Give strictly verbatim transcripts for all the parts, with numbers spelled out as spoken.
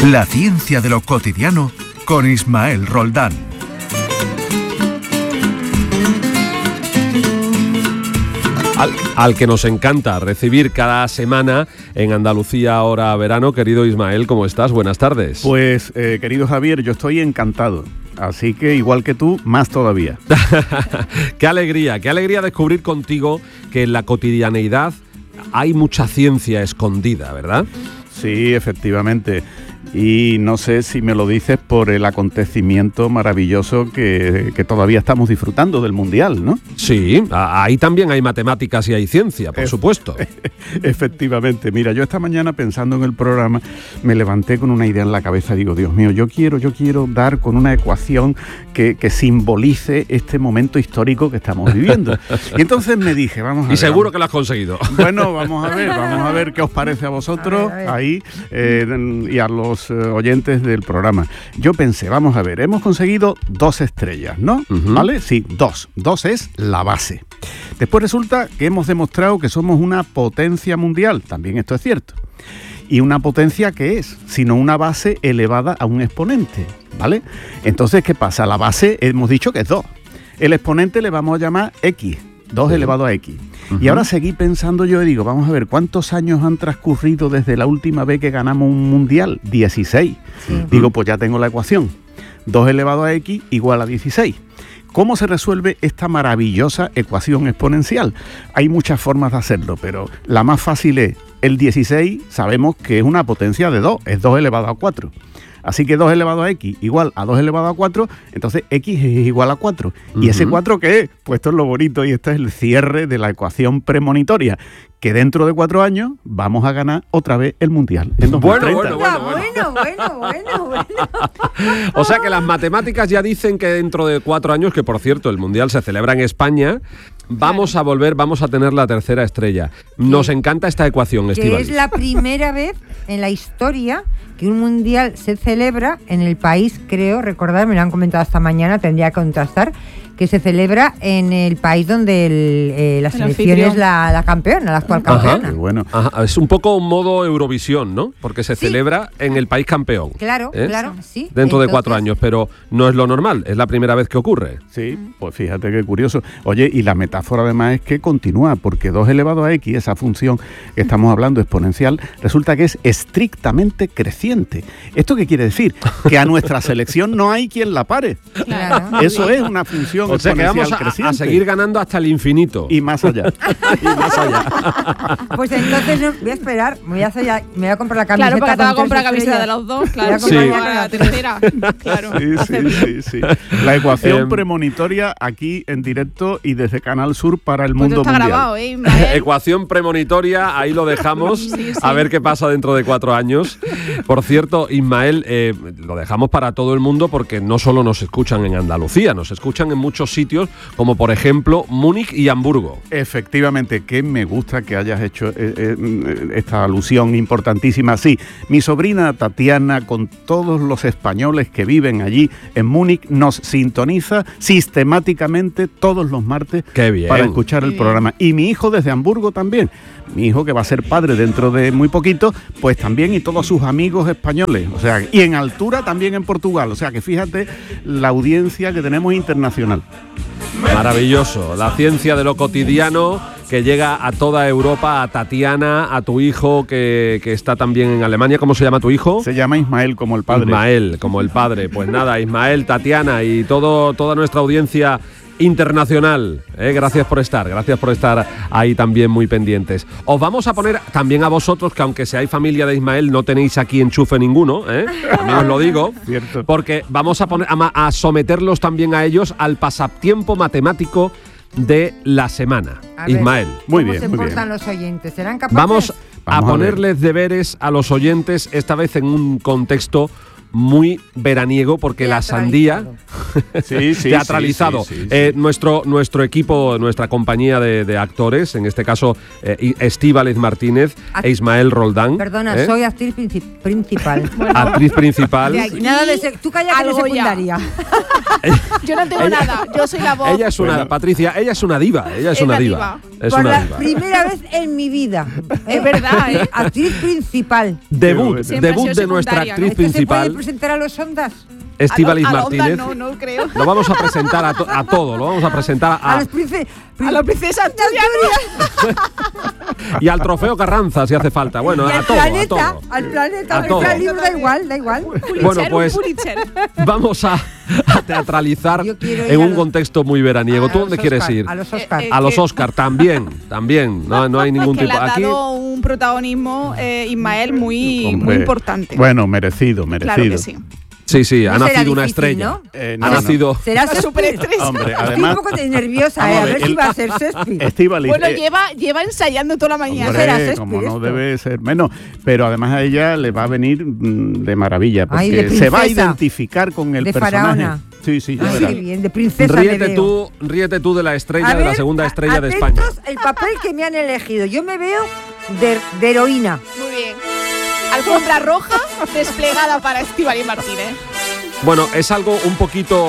La ciencia de lo cotidiano con Ismael Roldán. Al, al que nos encanta recibir cada semana en Andalucía Ahora Verano. Querido Ismael, ¿cómo estás? Buenas tardes. Pues, eh, querido Javier, yo estoy encantado. Así que, igual que tú, más todavía. Qué alegría, qué alegría descubrir contigo que en la cotidianeidad hay mucha ciencia escondida, ¿verdad? Sí, efectivamente. Y no sé si me lo dices por el acontecimiento maravilloso que, que todavía estamos disfrutando del Mundial, ¿no? Sí, ahí también hay matemáticas y hay ciencia, por e- supuesto. Efectivamente. Mira, yo esta mañana pensando en el programa me levanté con una idea en la cabeza. Digo, Dios mío, yo quiero, yo quiero dar con una ecuación que, que simbolice este momento histórico que estamos viviendo. Y entonces me dije, vamos a y ver. Y seguro vamos. que lo has conseguido. Bueno, vamos a ver, vamos a ver qué os parece a vosotros a ver, a ver. ahí eh, y a los eh, oyentes del programa. Yo pensé, vamos a ver, hemos conseguido dos estrellas, ¿no? Uh-huh. ¿Vale? Sí, dos. Dos es la base. Después resulta que hemos demostrado que somos una potencia mundial. También esto es cierto. ¿Y una potencia qué es? Sino una base elevada a un exponente, ¿vale? Entonces, ¿qué pasa? La base hemos dicho que es dos. El exponente le vamos a llamar X. dos uh-huh. elevado a X. Uh-huh. Y ahora seguí pensando yo y digo, vamos a ver, ¿cuántos años han transcurrido desde la última vez que ganamos un mundial? dieciséis. Uh-huh. Digo, pues ya tengo la ecuación. dos elevado a X igual a dieciséis. ¿Cómo se resuelve esta maravillosa ecuación exponencial? Hay muchas formas de hacerlo, pero la más fácil es el dieciséis, sabemos que es una potencia de dos, es dos elevado a cuatro. Así que dos elevado a X igual a dos elevado a cuatro, entonces X es igual a cuatro. ¿Y uh-huh. ese cuatro qué es? Pues esto es lo bonito y este es el cierre de la ecuación premonitoria, que dentro de cuatro años vamos a ganar otra vez el Mundial en dos mil treinta. Bueno, bueno, bueno, bueno, bueno, bueno, bueno, bueno. O sea que las matemáticas ya dicen que dentro de cuatro años, que por cierto el Mundial se celebra en España, vamos claro. a volver, vamos a tener la tercera estrella. Nos encanta esta ecuación, Estíbaliz. Que es la primera vez en la historia que un mundial se celebra en el país, creo, recordar, me lo han comentado esta mañana, tendría que contrastar, que se celebra en el país donde el, eh, la selección es la, la campeona, la actual campeona. Ajá, bueno. Ajá, es un poco un modo Eurovisión, ¿no? Porque se sí. celebra en el país campeón. Claro, ¿eh? claro, sí. Dentro Entonces... de cuatro años, pero no es lo normal, es la primera vez que ocurre. Sí, pues fíjate qué curioso. Oye, y la metáfora además es que continúa, porque dos elevado a X, esa función que estamos hablando exponencial, resulta que es estrictamente creciente. ¿Esto qué quiere decir? Que a nuestra selección no hay quien la pare. Claro. Eso es una función o sea que vamos a, a seguir ganando hasta el infinito. Y más allá. y más allá. Pues entonces no, voy a esperar, me voy a, hacer ya, me voy a comprar la camiseta. Claro, porque te va a comprar la camiseta de los dos, claro. Sí. La tercera, claro. Sí, sí, sí, sí. La ecuación eh, premonitoria aquí en directo y desde Canal Sur para el pues mundo está mundial. Grabado, ¿eh, Ismael? Ecuación premonitoria, ahí lo dejamos, sí, sí. a ver qué pasa dentro de cuatro años. Por cierto, Ismael, eh, lo dejamos para todo el mundo porque no solo nos escuchan en Andalucía, nos escuchan en muchos sitios, como por ejemplo Múnich y Hamburgo. Efectivamente, que me gusta que hayas hecho eh, eh, esta alusión importantísima. Sí, mi sobrina Tatiana, con todos los españoles que viven allí en Múnich, nos sintoniza sistemáticamente todos los martes Qué bien. para escuchar el Qué programa. bien. Y mi hijo desde Hamburgo también. Mi hijo, que va a ser padre dentro de muy poquito, pues también, y todos sus amigos españoles. O sea, y en altura también en Portugal. O sea, que fíjate la audiencia que tenemos internacional. Maravilloso, la ciencia de lo cotidiano que llega a toda Europa, a Tatiana, a tu hijo que, que está también en Alemania. ¿Cómo se llama tu hijo? Se llama Ismael, como el padre. Ismael, como el padre. Pues nada, Ismael, Tatiana y todo, toda nuestra audiencia internacional, ¿eh? Gracias por estar, gracias por estar ahí también muy pendientes. Os vamos a poner también a vosotros, que aunque seáis familia de Ismael, no tenéis aquí enchufe ninguno, ¿eh? También os lo digo, Cierto. Porque vamos a poner a, a someterlos también a ellos al pasatiempo matemático de la semana. A Ismael. Ver, muy ¿cómo bien, se muy portan bien. los oyentes? ¿Serán capaces? Vamos, Vamos a a ponerles deberes a los oyentes, esta vez en un contexto muy veraniego porque la sandía Sí, sí, teatralizado. sí, sí, sí, Eh, sí. nuestro, nuestro equipo, nuestra compañía de, de actores, en este caso eh, Estíbaliz Martínez Act- e Ismael Roldán. Perdona, ¿eh? soy actriz princi- principal. actriz principal. De aquí Nada de sec- tú cállate de al Goya. secundaria. Yo no tengo nada, yo soy la voz. Ella es una, Bueno. Patricia, ella es una diva, ella es, Es una la diva. diva. Es Por una la diva. primera vez en mi vida. Es verdad, ¿eh? Actriz principal. Debut, Siempre ha debut sido de nuestra secundaria, actriz ¿Esto se puede principal, presentar a los ondas? Estíbaliz A lo- a la Martínez. onda No, no creo. Lo vamos a presentar a, to- a todo, lo vamos a presentar A a, los prince- A la princesa Asturias. y al trofeo Carranza si hace falta. Bueno, y a al todo, a planeta, todo. al planeta, A al todo. planeta, da igual, da igual. Pulitzer, Bueno, un pues Pulitzer. vamos a, a teatralizar Yo quiero ir en a un los- contexto muy veraniego. A ¿Tú los dónde quieres Oscar, ir? A los Oscar. Eh, eh, A los que- Oscar también, también. No, no hay ningún que le tipo. ha Aquí dado un protagonismo, eh, Ismael, muy, Hombre, muy importante. Bueno, merecido, merecido. claro que sí. sí, sí, ha No será nacido una difícil, estrella. ¿no? Eh, Ha no, nacido. Será La Shakespeare. superestrella. Hombre, Estoy además, un poco nerviosa, vamos eh, a a ver, ver si el- va a ser Shakespeare. Estíbaliz, Bueno, eh, lleva, lleva ensayando toda la mañana. hombre, será Shakespeare como no esto. debe ser menos, pero además a ella le va a venir mm, de maravilla, porque Ay, de se va a princesa. identificar con el De personaje. faraona. Sí, sí, ya Ay, verás. qué bien, de princesa me Ríete veo. tú, ríete tú de la estrella, A de la ver, segunda a- estrella de España. atentos el papel que me han elegido. Yo me veo de, de heroína. Muy bien. Alfombra roja desplegada para Estíbaliz Martínez. Bueno, es algo un poquito.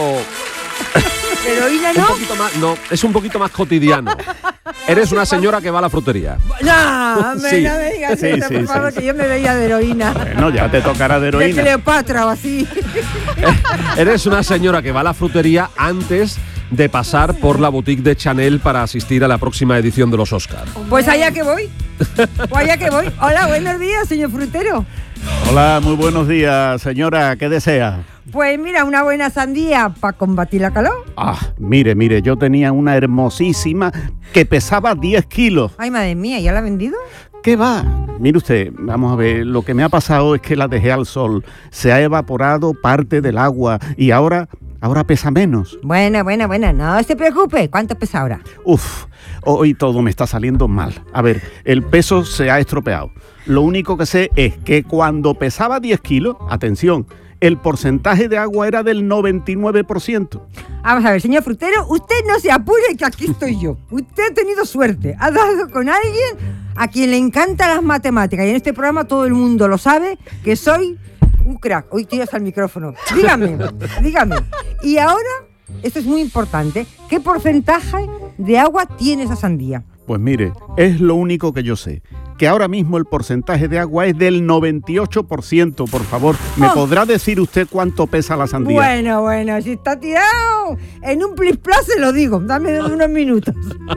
De heroína, Un ¿no? poquito más, no, es un poquito más cotidiano. Eres una señora que va a la frutería. No, hombre, Sí. no me digas Sí, eso, sí, por sí, favor, sí. que yo me veía de heroína. Bueno, ya te tocará de De heroína. Cleopatra o así. Eres una señora que va a la frutería antes de pasar por la boutique de Chanel para asistir a la próxima edición de los Oscars. Pues allá que voy. Pues allá que voy. Hola, buenos días, señor frutero. Hola, muy buenos días, señora. ¿Qué desea? Pues mira, una buena sandía para combatir la calor. Ah, mire, mire, yo tenía una hermosísima que pesaba diez kilos. Ay, madre mía, ¿ya la ha vendido? ¿Qué va? Mire usted, vamos a ver, lo que me ha pasado es que la dejé al sol, se ha evaporado parte del agua y ahora, ahora pesa menos. Buena, buena, buena. No se preocupe. ¿Cuánto pesa ahora? Uf, hoy todo me está saliendo mal. A ver, el peso se ha estropeado. Lo único que sé es que cuando pesaba diez kilos, atención, el porcentaje de agua era del noventa y nueve por ciento. Vamos a ver, señor frutero, usted no se apure que aquí estoy yo. Usted ha tenido suerte. Ha dado con alguien a quien le encantan las matemáticas. Y en este programa todo el mundo lo sabe, que soy un crack. Hoy tiras al micrófono. Dígame, dígame. Y ahora, esto es muy importante, ¿qué porcentaje de agua tiene esa sandía? Pues mire, es lo único que yo sé, que ahora mismo el porcentaje de agua es del noventa y ocho por ciento, por favor. ¿Me Oh. podrá decir usted cuánto pesa la sandía? Bueno, bueno, si está tirado en un plis plas se lo digo. Dame unos minutos.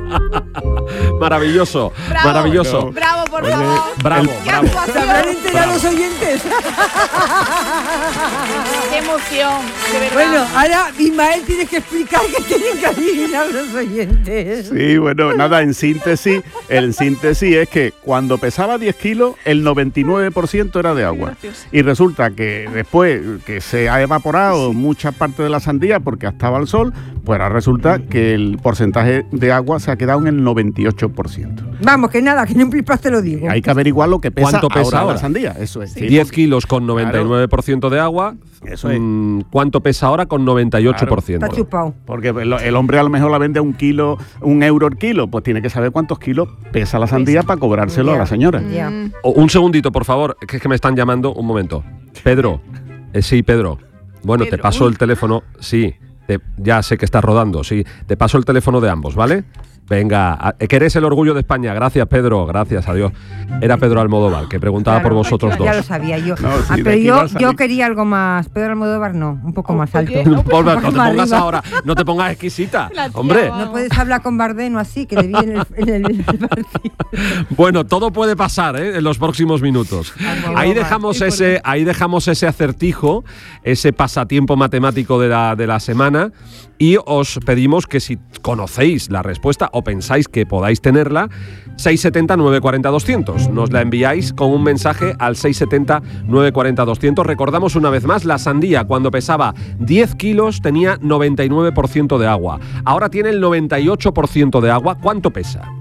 Maravilloso, Bravo. maravilloso. Bravo, por Oye, favor. Bravo, ¡Qué bravo. ¿Se actuación! habrán enterado los oyentes? ¡Qué emoción! De verdad. Bueno, ahora Ismael tiene que explicar que tienen que adivinar los oyentes. Sí, bueno, nada, en síntesis, en síntesis es que cuando pesaba diez kilos, el noventa y nueve por ciento era de agua. Gracioso. Y resulta que después que se ha evaporado mucha parte de la sandía porque estaba al sol, pues ahora resulta que el porcentaje de agua se ha quedado en el noventa y ocho por ciento. Vamos, que nada, que en un plis plas te lo digo. Hay que averiguar lo que pesa, ¿Cuánto pesa ahora, ahora? la sandía. Eso es. Sí, diez kilos con noventa y nueve por ciento de agua. Eso es. Mm, ¿Cuánto pesa ahora con noventa y ocho por ciento? Está chupado. Porque el, el hombre a lo mejor la vende a un kilo, un euro el kilo, pues tiene que saber cuántos kilos pesa la sandía para cobrárselo a la señora. Ya. Mm. O- un segundito, por favor, que es que me están llamando. Un momento. Pedro. Eh, sí, Pedro. Bueno, te Pedro, paso uy. el teléfono. Sí, te- ya sé que estás rodando. Sí, te paso el teléfono de ambos, ¿vale? Venga, a- que eres el orgullo de España. Gracias, Pedro. Gracias, adiós. Era Pedro Almodóvar, que preguntaba por Claro, vosotros Ya lo dos. sabía yo. No, sí, Ah, de pero aquí yo, va a salir. yo quería algo más. Pedro Almodóvar no, un poco más alto. Oye, No, pues, no te más pongas arriba. ahora, no te pongas exquisita. La tía, Hombre, vamos. No puedes hablar con Bardeno así, que le vi en el, en el- en el partido. bueno, todo puede pasar, ¿eh? En los próximos minutos. Ahí dejamos ese, ahí dejamos ese acertijo, ese pasatiempo matemático de la, de la semana, y os pedimos que si conocéis la respuesta o pensáis que podáis tenerla, seis siete cero, nueve cuatro cero, doscientos. Nos la enviáis con un mensaje al seis siete cero, nueve cuatro cero, doscientos. Recordamos una vez más, la sandía cuando pesaba diez kilos tenía noventa y nueve por ciento de agua. Ahora tiene el noventa y ocho por ciento de agua. ¿Cuánto pesa?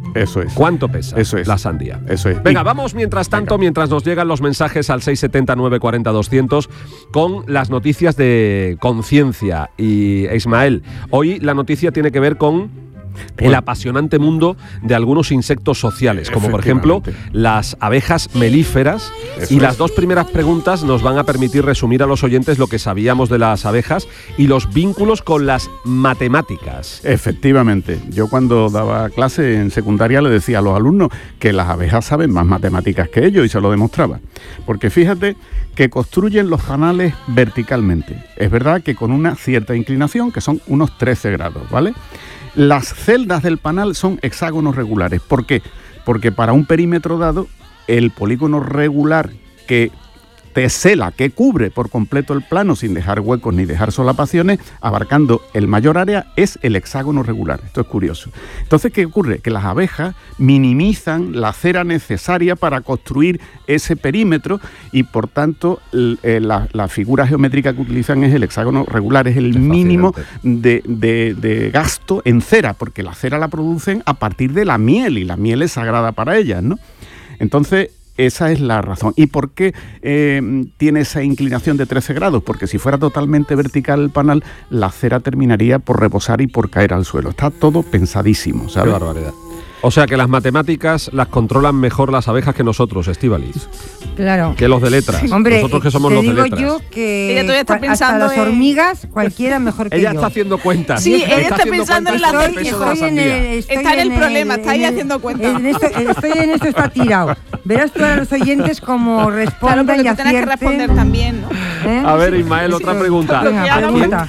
Eso es. ¿Cuánto pesa Eso es. la sandía? Eso es. Venga, Y- vamos mientras tanto, Venga. mientras nos llegan los mensajes al seis siete nueve cuatro cero doscientos con las noticias de conciencia. Y Ismael, hoy la noticia tiene que ver con el Bueno. apasionante mundo de algunos insectos sociales, como por ejemplo Efectivamente. las abejas melíferas. Eso Y es. las dos primeras preguntas nos van a permitir resumir a los oyentes lo que sabíamos de las abejas y los vínculos con las matemáticas. Efectivamente, yo cuando daba clase en secundaria le decía a los alumnos que las abejas saben más matemáticas que ellos y se lo demostraba. Porque fíjate que construyen los panales verticalmente. Es verdad que con una cierta inclinación, que son unos trece grados, ¿vale? Las celdas del panal son hexágonos regulares. ¿Por qué? Porque para un perímetro dado, el polígono regular que tesela, que cubre por completo el plano sin dejar huecos ni dejar solapaciones, abarcando el mayor área, es el hexágono regular. Esto es curioso. Entonces, ¿qué ocurre? Que las abejas minimizan la cera necesaria para construir ese perímetro y, por tanto, l- eh, la, la figura geométrica que utilizan es el hexágono regular, es el Qué mínimo fascinante. de, de- de gasto en cera, porque la cera la producen a partir de la miel y la miel es sagrada para ellas, ¿no? Entonces, esa es la razón. ¿Y por qué eh, tiene esa inclinación de trece grados? Porque si fuera totalmente vertical el panal, la cera terminaría por reposar y por caer al suelo. Está todo pensadísimo, Qué ¿sabes? barbaridad. O sea que las matemáticas las controlan mejor las abejas que nosotros, Estíbaliz. Claro. Que los de letras. Hombre, nosotros que somos te los de digo letras. yo que Ella todavía está cua- pensando hasta las en- hormigas, cualquiera mejor que Ella yo. está haciendo cuentas. Sí, ella está haciendo pensando en cuentas la- del Estoy, peso de la estoy en sandía. el, estoy Está en el problema, está ahí en el- haciendo cuentas. En esto, estoy en esto, está tirado. Verás tú a los oyentes cómo Claro, respondan porque y tú tienes que acierten. responder también, ¿no? ¿Eh? A ver, Ismael, otra Sí. pregunta. Venga, Porque ahora pregunta.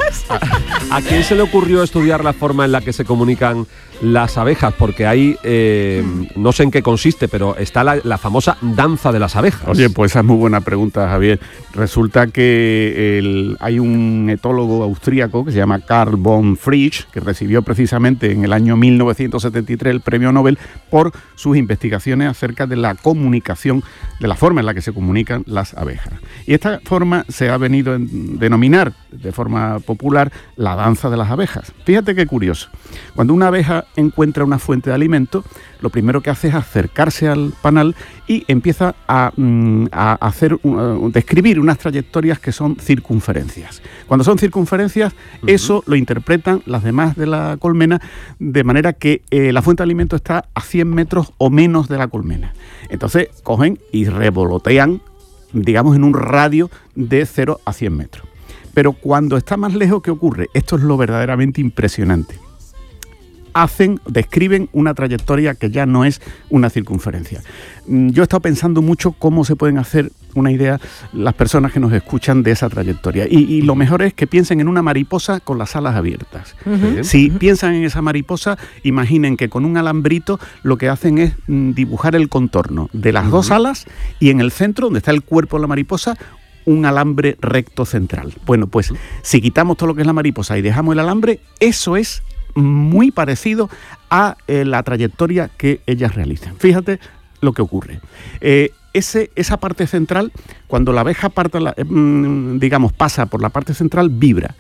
¿A quién se le ocurrió estudiar la forma en la que se comunican las abejas? Porque hay, eh, no sé en qué consiste, pero está la, la famosa danza de las abejas. Oye, pues esa es muy buena pregunta, Javier. Resulta que el- hay un etólogo austríaco que se llama Karl von Frisch, que recibió precisamente en el año mil novecientos setenta y tres el premio Nobel por sus investigaciones acerca de la comunicación, de la forma en la que se comunican las abejas. Y esta forma se ha venido a denominar de forma popular la danza de las abejas. Fíjate qué curioso. Cuando una abeja encuentra una fuente de alimento, lo primero que hace es acercarse al panal y empieza a, mm, a hacer, uh, describir unas trayectorias que son circunferencias. Cuando son circunferencias, uh-huh. eso lo interpretan las demás de la colmena de manera que eh, la fuente de alimento está a cien metros o menos de la colmena. Entonces cogen y revolotean, digamos, en un radio de cero a cien metros. Pero cuando está más lejos, ¿qué ocurre? Esto es lo verdaderamente impresionante. Hacen, describen una trayectoria que ya no es una circunferencia. Yo he estado pensando mucho cómo se pueden hacer una idea las personas que nos escuchan de esa trayectoria. Y, y lo mejor es que piensen en una mariposa con las alas abiertas. Uh-huh. Si piensan en esa mariposa, imaginen que con un alambrito lo que hacen es mm, dibujar el contorno de las uh-huh. dos alas y en el centro, donde está el cuerpo de la mariposa, un alambre recto central. Bueno, pues si quitamos todo lo que es la mariposa y dejamos el alambre, eso es muy parecido a eh, la trayectoria que ellas realizan. Fíjate lo que ocurre. Eh, ese, esa parte central, cuando la abeja parta la, eh, digamos, pasa por la parte central, vibra.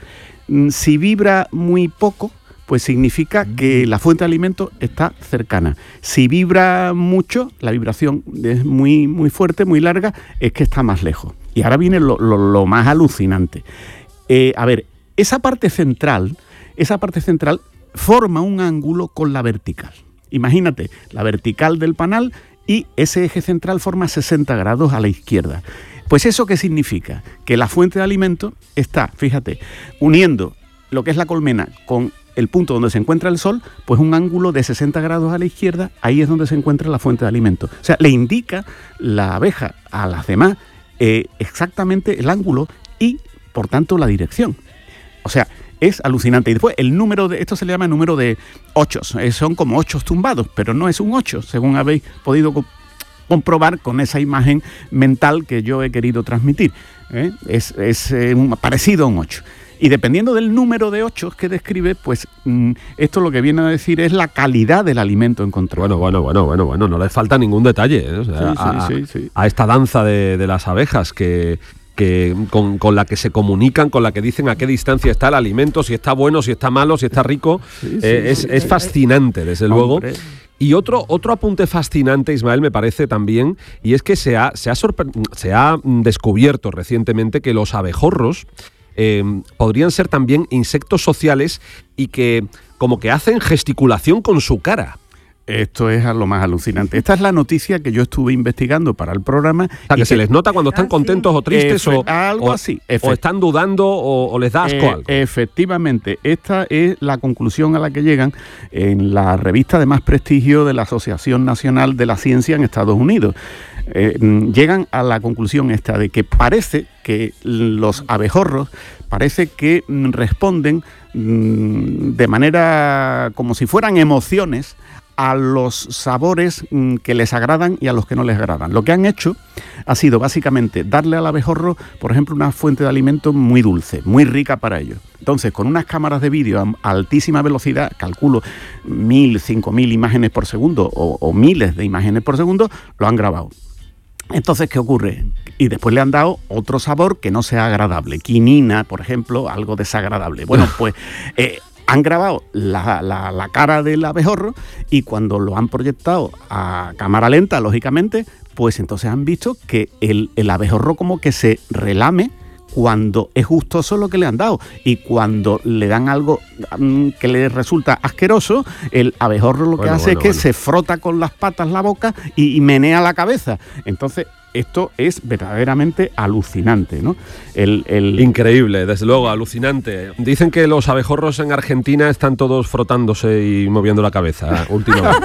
Si vibra muy poco, pues significa que la fuente de alimento está cercana. Si vibra mucho, la vibración es muy, muy fuerte, muy larga, es que está más lejos. Y ahora viene lo, lo, lo más alucinante. Eh, a ver, esa parte central, esa parte central forma un ángulo con la vertical. Imagínate, la vertical del panal y ese eje central forma sesenta grados a la izquierda. Pues ¿eso qué significa? Que la fuente de alimento está, fíjate, uniendo lo que es la colmena con el punto donde se encuentra el sol, pues un ángulo de sesenta grados a la izquierda, ahí es donde se encuentra la fuente de alimento. O sea, le indica la abeja a las demás eh, exactamente el ángulo y, por tanto, la dirección. O sea, es alucinante. Y después el número de, esto se le llama número de ochos, eh, son como ochos tumbados, pero no es un ocho, según habéis podido co- comprobar con esa imagen mental que yo he querido transmitir. ¿eh? Es, es eh, un, parecido a un ocho. Y dependiendo del número de ochos que describe, pues mmm, esto lo que viene a decir es la calidad del alimento encontrado. Bueno, bueno, bueno, bueno, bueno, no le falta ningún detalle, ¿eh? O sea, sí, a, sí, sí, sí. a esta danza de, de las abejas que... Que con, con la que se comunican, con la que dicen a qué distancia está el alimento, si está bueno, si está malo, si está rico. Sí, sí, eh, es, sí, es sí. fascinante, desde Hombre. luego. Y otro, otro apunte fascinante, Ismael, me parece también, y es que se ha, se ha, sorpre- se ha descubierto recientemente que los abejorros eh, podrían ser también insectos sociales y que como que hacen gesticulación con su cara. Esto es a lo más alucinante. Esta es la noticia que yo estuve investigando para el programa. O sea, que, que se les nota cuando están ah, contentos sí. o tristes Efe, o, algo o, así. o están dudando o, o les da asco eh, algo. Efectivamente, esta es la conclusión a la que llegan en la revista de más prestigio de la Asociación Nacional de la Ciencia en Estados Unidos. Eh, llegan a la conclusión esta de que parece que los abejorros parece que responden mmm, de manera como si fueran emociones a los sabores mmm, que les agradan y a los que no les agradan. Lo que han hecho ha sido básicamente darle al abejorro, por ejemplo, una fuente de alimento muy dulce, muy rica para ellos. Entonces, con unas cámaras de vídeo a altísima velocidad, calculo mil, cinco mil imágenes por segundo o, o miles de imágenes por segundo, lo han grabado. Entonces, ¿qué ocurre? Y después le han dado otro sabor que no sea agradable. Quinina, por ejemplo, algo desagradable. Bueno, pues eh, han grabado la, la, la cara del abejorro y cuando lo han proyectado a cámara lenta, lógicamente, pues entonces han visto que el, el abejorro como que se relame cuando es gustoso lo que le han dado, y cuando le dan algo um, que le resulta asqueroso, el abejorro lo que bueno, hace bueno, es que bueno. se frota con las patas la boca y, y menea la cabeza. Entonces, esto es verdaderamente alucinante, ¿no? El, el... Increíble, desde luego, alucinante. Dicen que los abejorros en Argentina están todos frotándose y moviendo la cabeza últimamente.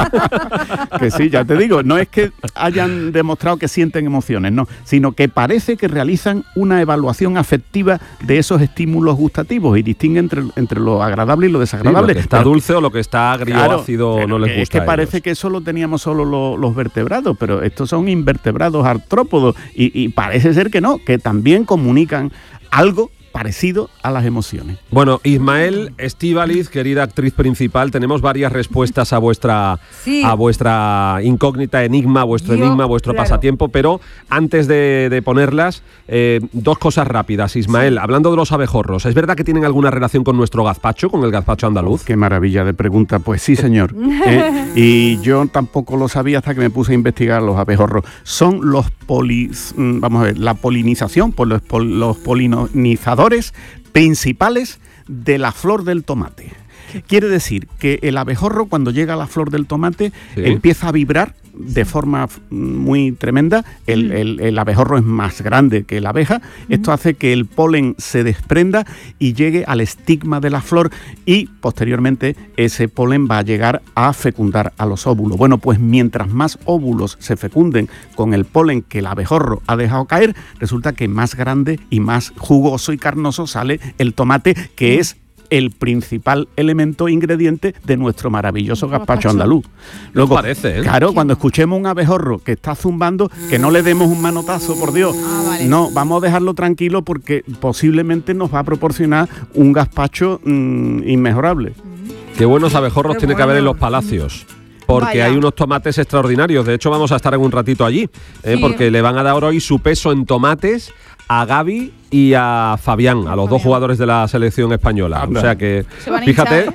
Que sí, ya te digo, no es que hayan demostrado que sienten emociones, no, sino que parece que realizan una evaluación afectiva de esos estímulos gustativos y distinguen entre, entre lo agradable y lo desagradable. Sí, lo que está pero, dulce o lo que está agrio claro, ácido no les gusta. Es que parece que eso lo teníamos solo lo, los vertebrados, pero estos son invertebrados artrópodos y, y parece ser que no, que también comunican algo parecido a las emociones. Bueno, Ismael Estíbaliz, querida actriz principal, tenemos varias respuestas a vuestra sí. a vuestra incógnita, enigma, vuestro Yo, enigma, vuestro claro. pasatiempo, pero antes de, de ponerlas, eh, dos cosas rápidas. Ismael, sí. hablando de los abejorros, ¿es verdad que tienen alguna relación con nuestro gazpacho, con el gazpacho andaluz? Oh, qué maravilla de pregunta. Pues sí, señor. eh, y yo tampoco lo sabía hasta que me puse a investigar los abejorros. Son los polis, vamos a ver, la polinización por los, pol, los polinizadores principales de la flor del tomate. Quiere decir que el abejorro, cuando llega a la flor del tomate, sí. empieza a vibrar de forma muy tremenda. El, el, el abejorro es más grande que la abeja. Esto hace que el polen se desprenda y llegue al estigma de la flor, y posteriormente ese polen va a llegar a fecundar a los óvulos. Bueno, pues mientras más óvulos se fecunden con el polen que el abejorro ha dejado caer, resulta que más grande y más jugoso y carnoso sale el tomate, que es el principal elemento ingrediente de nuestro maravilloso gazpacho andaluz. Luego, parece, ¿eh? Claro, cuando escuchemos un abejorro que está zumbando, que no le demos un manotazo, por Dios. Ah, vale. No, vamos a dejarlo tranquilo porque posiblemente nos va a proporcionar un gazpacho mmm, inmejorable. Qué buenos abejorros Qué tiene bueno. que haber en los palacios. Porque Vaya. hay unos tomates extraordinarios. De hecho, vamos a estar en un ratito allí, ¿eh? sí. porque le van a dar hoy su peso en tomates a Gaby y a Fabián, a los dos jugadores de la selección española. Anda. O sea que, fíjate,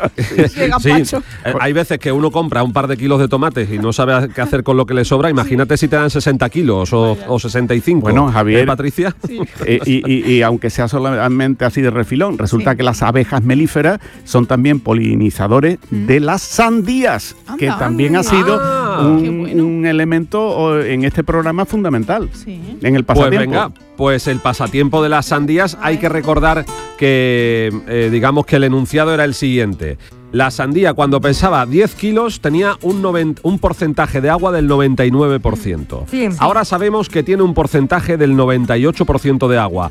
sí, eh, hay veces que uno compra un par de kilos de tomates y no sabe qué hacer con lo que le sobra. Imagínate si te dan sesenta kilos o, o sesenta y cinco. Bueno, Javier, ¿eh, Patricia? Sí. Eh, y, y, y aunque sea solamente así de refilón, resulta sí. que las abejas melíferas son también polinizadores mm. de las sandías, Anda, que también ha sido ah, un, bueno. un elemento en este programa fundamental, sí. en el pasatiempo. Pues venga, pues el pasatiempo de las sandías, hay que recordar que, eh, digamos que el enunciado era el siguiente. La sandía, cuando pesaba diez kilos, tenía un, noventa, un porcentaje de agua del noventa y nueve por ciento. Sí, sí. Ahora sabemos que tiene un porcentaje del noventa y ocho por ciento de agua.